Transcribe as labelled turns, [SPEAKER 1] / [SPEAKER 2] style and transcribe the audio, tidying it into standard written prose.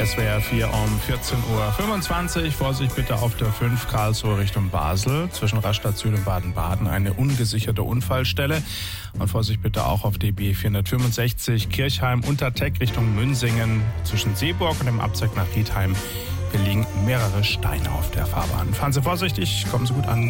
[SPEAKER 1] SWR 4 um 14.25 Uhr. Vorsicht bitte auf der 5 Karlsruhe Richtung Basel. Zwischen Rastatt Süd und Baden-Baden eine ungesicherte Unfallstelle. Und Vorsicht bitte auch auf DB 465 Kirchheim-Unterteck Richtung Münsingen. Zwischen Seeburg und dem Abzweig nach Riedheim. Hier liegen mehrere Steine auf der Fahrbahn. Fahren Sie vorsichtig, kommen Sie gut an.